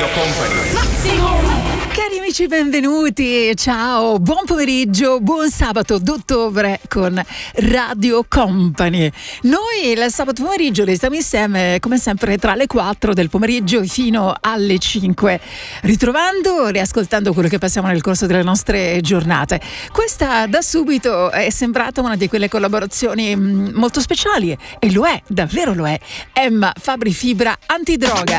Radio Company. Cari amici, benvenuti, ciao, buon pomeriggio, buon sabato d'ottobre con Radio Company. Noi il sabato pomeriggio restiamo insieme come sempre tra le 4 del pomeriggio fino alle 5, ritrovando, riascoltando quello che passiamo nel corso delle nostre giornate. Questa da subito è sembrata una di quelle collaborazioni molto speciali, e lo è, davvero lo è. Emma Fabri Fibra, Antidroga.